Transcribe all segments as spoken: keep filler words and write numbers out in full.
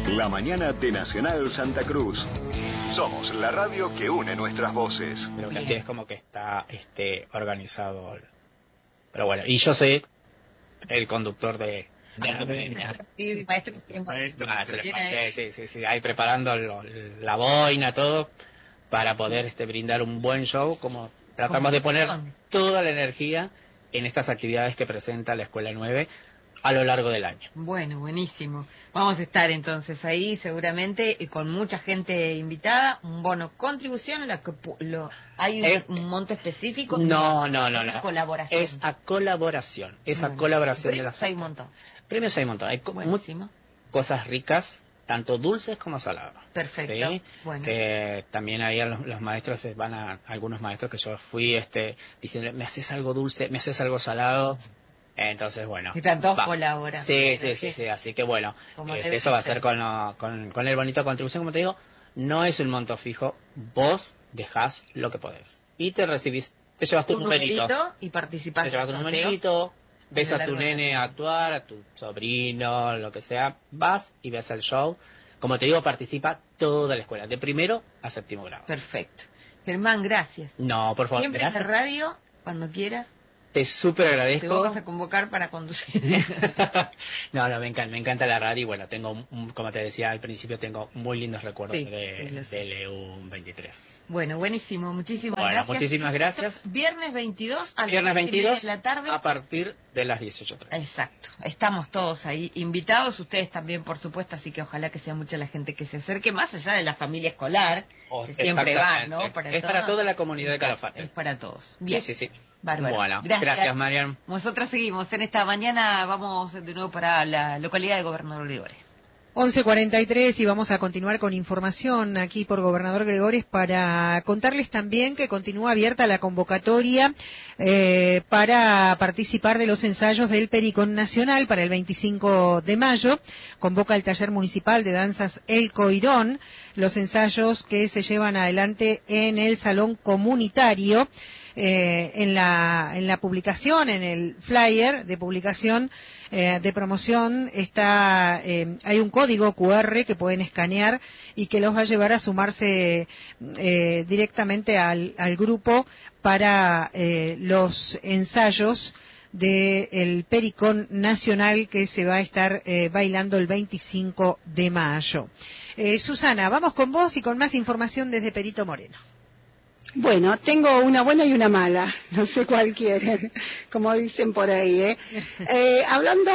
La mañana de Nacional Santa Cruz. Somos la radio que une nuestras voces. Creo que así es como que está este organizado. Pero bueno, y yo soy el conductor de... Sí, maestro, Ah, se les- sí, sí, sí, sí, ahí preparando lo- la boina, todo, para poder este brindar un buen show, como tratamos de poner toda la energía en estas actividades que presenta la Escuela nueve a lo largo del año. Bueno, buenísimo. Vamos a estar entonces ahí seguramente y con mucha gente invitada, un bono contribución, la que pu- lo, ¿hay un, Es- un monto específico? No, no, no, Una no. colaboración. Es a colaboración, es a Bueno. colaboración de Premios las... hay un montón. Premios hay un montón, hay co- mu- Buenísimo. cosas ricas, tanto dulces como saladas. Perfecto. ¿Sí? Bueno. Que también ahí a los, los maestros se van a, algunos maestros que yo fui este diciendo, me haces algo dulce, me haces algo salado. Entonces, bueno. Y están todos va. colaborando. Sí, sí, Pero sí, sí. sí, así que bueno, Como este, debe eso va a ser. ser con, lo- con, con el bonito de contribución, como te digo, no es un monto fijo, vos dejás lo que podés. Y te recibís, te llevas tu Un numerito. numerito y participás Te en llevas tu los sorteos. numerito, ves a a lo tu largo del nene año. actuar, a tu sobrino, lo que sea, vas y ves el show. Como te digo, participa toda la escuela, de primero a séptimo grado. Perfecto. Germán, gracias. No, por favor, Siempre gracias. en la radio, cuando quieras, Te súper te agradezco. vamos a convocar para conducir. No, no, me encanta, me encanta la radio y bueno, tengo, un- como te decía al principio, tengo muy lindos recuerdos Sí, de, sí, lo sé. del E U veintitrés. Bueno, buenísimo. Muchísimas Bueno, gracias. muchísimas gracias. Viernes veintidós a las Viernes seis y media veintidós de la tarde. a partir de las dieciocho treinta. Exacto. Estamos todos ahí invitados, ustedes también, por supuesto, así que ojalá que sea mucha la gente que se acerque, más allá de la familia escolar, O- que siempre van, ¿no? exactamente. Es para todos. toda la comunidad de Exacto, Calafate. Es para todos. Sí, Bien. sí, sí. Bárbaro. Bueno, gracias. gracias, Marian. Nosotros seguimos en esta mañana, vamos de nuevo para la localidad de Gobernador Gregores. once cuarenta y tres y vamos a continuar con información aquí por Gobernador Gregores para contarles también que continúa abierta la convocatoria eh, para participar de los ensayos del Pericón Nacional para el veinticinco de mayo. Convoca el taller municipal de danzas El Coirón, los ensayos que se llevan adelante en el salón comunitario. Eh, en la en la publicación, en el flyer de publicación eh, de promoción está eh, hay un código cu erre que pueden escanear y que los va a llevar a sumarse eh, directamente al, al grupo para eh, los ensayos del Pericón Nacional que se va a estar eh, bailando el veinticinco de mayo. Eh, Susana, vamos con vos y con más información desde Perito Moreno. Bueno, tengo una buena y una mala, no sé cuál quieren, como dicen por ahí. ¿eh? Eh, hablando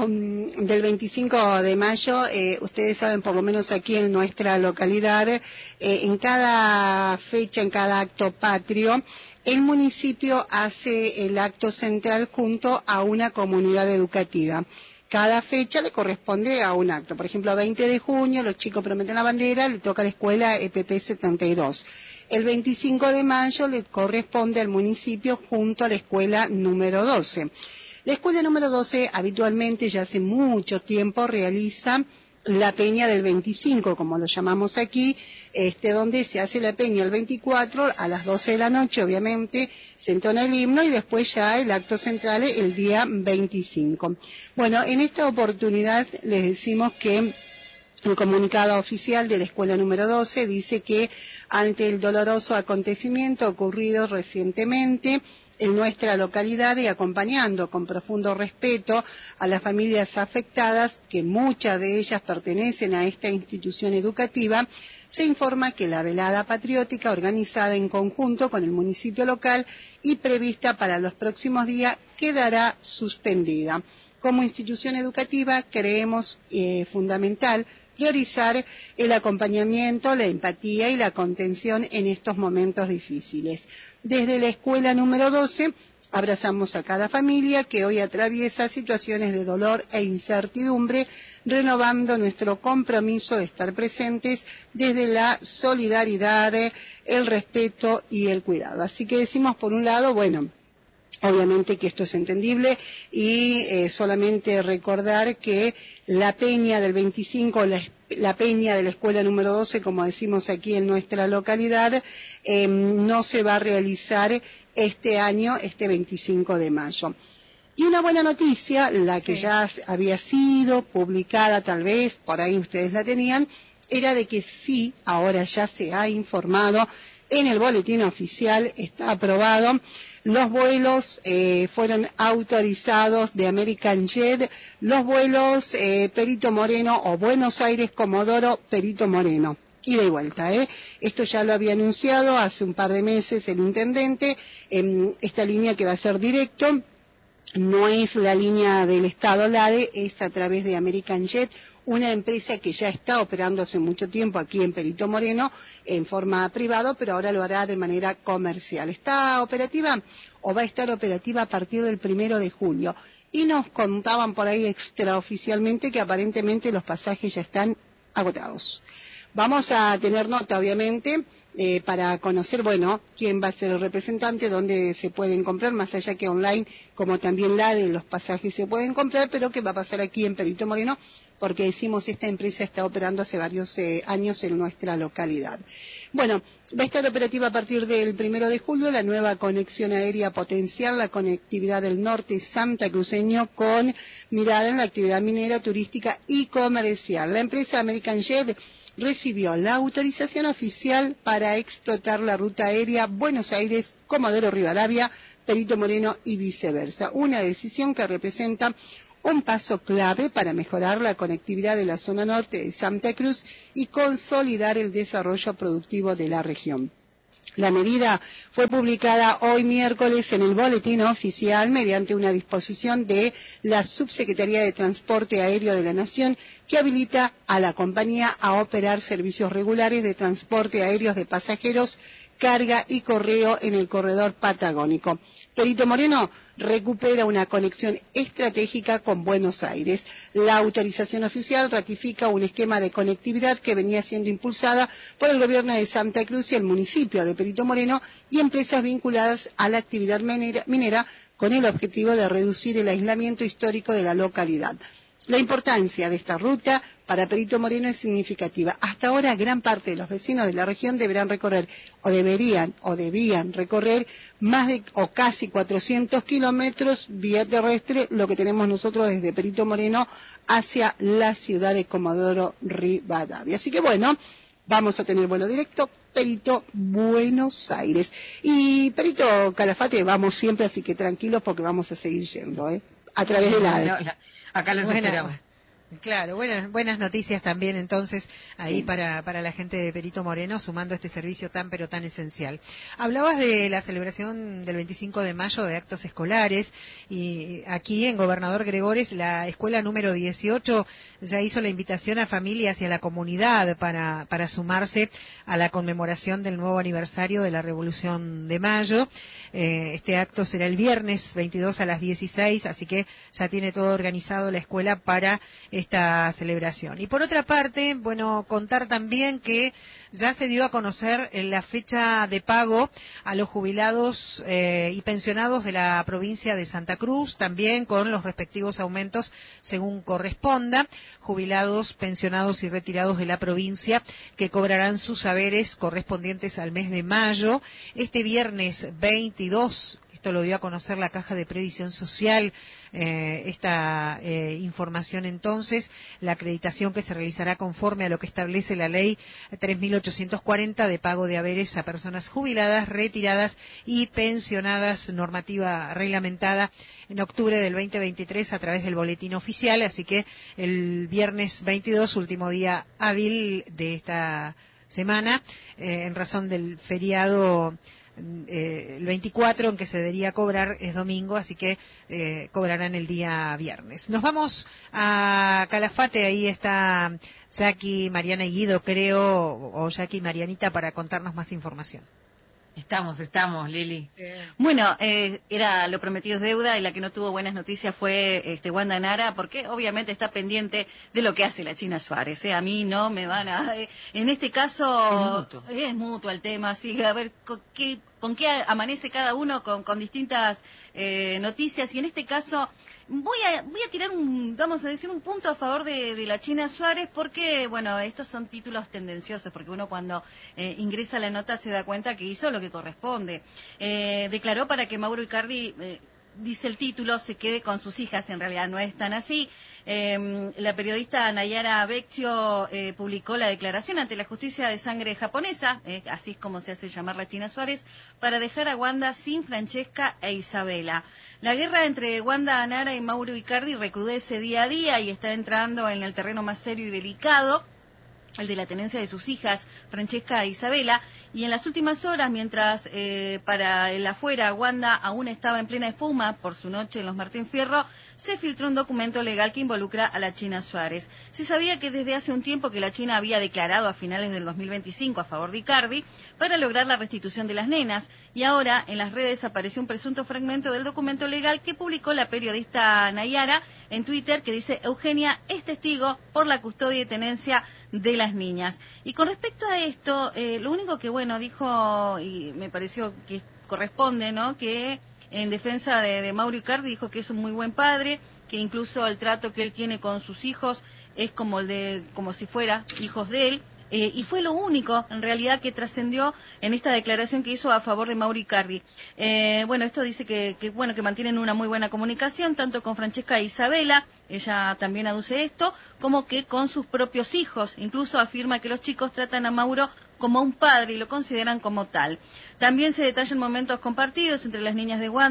mm, del veinticinco de mayo, eh, ustedes saben, por lo menos aquí en nuestra localidad, eh, en cada fecha, en cada acto patrio, el municipio hace el acto central junto a una comunidad educativa. Cada fecha le corresponde a un acto. Por ejemplo, veinte de junio, los chicos prometen la bandera, le toca a la escuela E P P setenta y dos. El veinticinco de mayo le corresponde al municipio junto a la escuela número doce. La escuela número doce habitualmente, ya hace mucho tiempo, realiza la peña del veinticinco, como lo llamamos aquí, este, donde se hace la peña el veinticuatro a las doce de la noche, obviamente, se entona el himno y después ya el acto central el día veinticinco. Bueno, en esta oportunidad les decimos que el comunicado oficial de la escuela número doce dice que ante el doloroso acontecimiento ocurrido recientemente en nuestra localidad y acompañando con profundo respeto a las familias afectadas, que muchas de ellas pertenecen a esta institución educativa, se informa que la velada patriótica organizada en conjunto con el municipio local y prevista para los próximos días quedará suspendida. Como institución educativa creemos eh, fundamental priorizar el acompañamiento, la empatía y la contención en estos momentos difíciles. Desde la escuela número doce abrazamos a cada familia que hoy atraviesa situaciones de dolor e incertidumbre, renovando nuestro compromiso de estar presentes desde la solidaridad, el respeto y el cuidado. Así que decimos, por un lado, bueno, obviamente que esto es entendible y eh, solamente recordar que la peña del veinticinco, la, la peña de la escuela número doce, como decimos aquí en nuestra localidad, eh, no se va a realizar este año, este veinticinco de mayo. Y una buena noticia, la que sí. ya había sido publicada tal vez, por ahí ustedes la tenían, era de que sí, ahora ya se ha informado en el boletín oficial, está aprobado, los vuelos eh, fueron autorizados de American Jet, los vuelos eh, Perito Moreno o Buenos Aires Comodoro Perito Moreno. Ida y vuelta, ¿eh? Esto ya lo había anunciado hace un par de meses el intendente, en esta línea que va a ser directo, no es la línea del Estado LADE, es a través de American Jet, una empresa que ya está operando hace mucho tiempo aquí en Perito Moreno en forma privada, pero ahora lo hará de manera comercial. ¿Está operativa o va a estar operativa a partir del primero de julio? Y nos contaban por ahí extraoficialmente que aparentemente los pasajes ya están agotados. Vamos a tener nota, obviamente, eh, para conocer, bueno, quién va a ser el representante, dónde se pueden comprar, más allá que online, como también la de los pasajes se pueden comprar, pero qué va a pasar aquí en Perito Moreno, porque decimos esta empresa está operando hace varios eh, años en nuestra localidad. Bueno, va a estar operativa a partir del primero de julio la nueva conexión aérea potencial, la conectividad del norte santacruceño con mirada en la actividad minera, turística y comercial. La empresa American Jet recibió la autorización oficial para explotar la ruta aérea Buenos Aires, Comodoro Rivadavia, Perito Moreno y viceversa. Una decisión que representa un paso clave para mejorar la conectividad de la zona norte de Santa Cruz y consolidar el desarrollo productivo de la región. La medida fue publicada hoy miércoles en el boletín oficial mediante una disposición de la Subsecretaría de Transporte Aéreo de la Nación que habilita a la compañía a operar servicios regulares de transporte aéreos de pasajeros, carga y correo en el corredor patagónico. Perito Moreno recupera una conexión estratégica con Buenos Aires. La autorización oficial ratifica un esquema de conectividad que venía siendo impulsada por el gobierno de Santa Cruz y el municipio de Perito Moreno y empresas vinculadas a la actividad minera, minera con el objetivo de reducir el aislamiento histórico de la localidad. La importancia de esta ruta para Perito Moreno es significativa. Hasta ahora gran parte de los vecinos de la región deberán recorrer, o deberían, o debían recorrer más de, o casi cuatrocientos kilómetros vía terrestre, lo que tenemos nosotros desde Perito Moreno hacia la ciudad de Comodoro Rivadavia. Así que bueno, vamos a tener vuelo directo, Perito, Buenos Aires. Y Perito Calafate vamos siempre, así que tranquilos porque vamos a seguir yendo, ¿eh? A través de la... No, la... Acá los Buena, esperamos. Claro, buenas, buenas noticias también entonces ahí sí. para, para la gente de Perito Moreno, sumando este servicio tan pero tan esencial. Hablabas de la celebración del veinticinco de mayo de actos escolares y aquí en Gobernador Gregores la escuela número dieciocho ya hizo la invitación a familias y a la comunidad para, para sumarse a la conmemoración del nuevo aniversario de la Revolución de Mayo. Eh, este acto será el viernes veintidós a las dieciséis, así que ya tiene todo organizado la escuela para esta celebración. Y por otra parte, bueno, contar también que ya se dio a conocer la fecha de pago a los jubilados eh, y pensionados de la provincia de Santa Cruz, también con los respectivos aumentos según corresponda, jubilados, pensionados y retirados de la provincia que cobrarán sus haberes correspondientes al mes de mayo. Este viernes veintidós, esto lo dio a conocer la Caja de Previsión Social, eh, esta eh, información entonces, la acreditación que se realizará conforme a lo que establece la ley tres mil ochocientos cuarenta de pago de haberes a personas jubiladas, retiradas y pensionadas, normativa reglamentada en octubre del veinte veintitrés a través del boletín oficial, así que el viernes veintidós, último día hábil de esta semana, eh, en razón del feriado Eh, el veinticuatro en que se debería cobrar es domingo, así que eh, cobrarán el día viernes. Nos vamos a Calafate, ahí está Jackie, Mariana y Guido, creo, o Jackie y Marianita para contarnos más información. Estamos, estamos, Lili. Eh. Bueno, eh, era lo prometido es deuda y la que no tuvo buenas noticias fue este, Wanda Nara, porque obviamente está pendiente de lo que hace la China Suárez. ¿eh? A mí no me van a... Eh, en este caso... Es mutuo. Eh, es mutuo el tema, sí. A ver, ¿con qué, con qué amanece cada uno con, con distintas eh, noticias? Y en este caso... Voy a, voy a tirar un, vamos a decir, un punto a favor de, de la China Suárez porque, bueno, estos son títulos tendenciosos, porque uno cuando eh, ingresa la nota se da cuenta que hizo lo que corresponde. Eh, declaró para que Mauro Icardi eh, dice el título, se quede con sus hijas. En realidad no es tan así. Eh, la periodista Nayara Vecchio eh, publicó la declaración ante la justicia de sangre japonesa, eh, así es como se hace llamar la China Suárez, para dejar a Wanda sin Francesca e Isabela. La guerra entre Wanda Nara y Mauro Icardi recrudece día a día y está entrando en el terreno más serio y delicado, el de la tenencia de sus hijas, Francesca e Isabela, y en las últimas horas, mientras eh, para el afuera Wanda aún estaba en plena espuma por su noche en los Martín Fierro, se filtró un documento legal que involucra a la China Suárez. Se sabía que desde hace un tiempo que la China había declarado a finales del dos mil veinticinco a favor de Icardi para lograr la restitución de las nenas, y ahora en las redes apareció un presunto fragmento del documento legal que publicó la periodista Nayara en Twitter, que dice: Eugenia es testigo por la custodia y tenencia de las niñas. Y con respecto a esto, eh, lo único que, bueno, dijo, y me pareció que corresponde, ¿no?, que en defensa de, de Mauro Icardi dijo que es un muy buen padre, que incluso el trato que él tiene con sus hijos es como el de, como si fuera hijos de él. Eh, y fue lo único, en realidad, que trascendió en esta declaración que hizo a favor de Mauro Icardi. Eh, bueno, esto dice que, que, bueno, que mantienen una muy buena comunicación, tanto con Francesca e Isabela, ella también aduce esto, como que con sus propios hijos. Incluso afirma que los chicos tratan a Mauro como un padre y lo consideran como tal. También se detallan momentos compartidos entre las niñas de Wanda